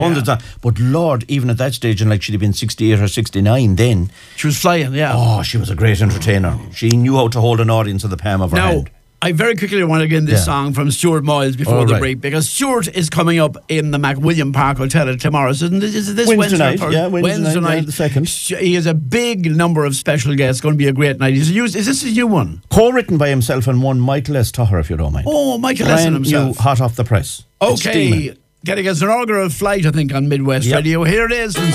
Hundreds of, but Lord, even at that stage, and like she'd have been 68 or 69 then. She was flying, yeah. Oh, she was a great entertainer. She knew how to hold an audience in the palm of her hand. I very quickly want to get in this song from Stuart Moyles before the break, because Stuart is coming up in the McWilliam Park Hotel tomorrow. So is this Wednesday night? Yeah, Wednesday night, the 2nd. He has a big number of special guests. It's going to be a great night. Is this a new one? Co-written by himself and one Michael S. Tucker, if you don't mind. Oh, Michael S. himself. New, hot off the press. Okay. Getting us an inaugural flight, I think, on Midwest Radio. Here it is from